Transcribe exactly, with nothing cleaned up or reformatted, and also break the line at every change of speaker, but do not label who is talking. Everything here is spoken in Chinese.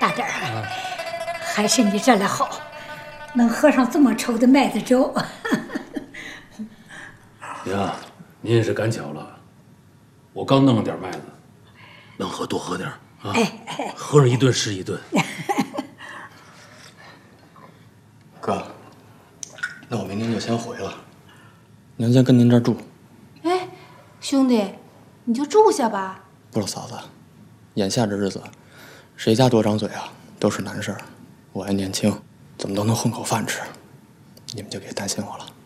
差点啊！还是你这来好，能喝上这么稠的麦子粥。
娘，您也是赶巧了，我刚弄了点麦子，能喝多喝点啊，
哎
喝上一顿是一顿。
哥，那我明天就先回了，娘先跟您这儿住。
哎，兄弟，你就住下吧。
不了，嫂子，眼下这日子，谁家多张嘴啊，都是难事儿。我还年轻，怎么都能混口饭吃，你们就别担心我了。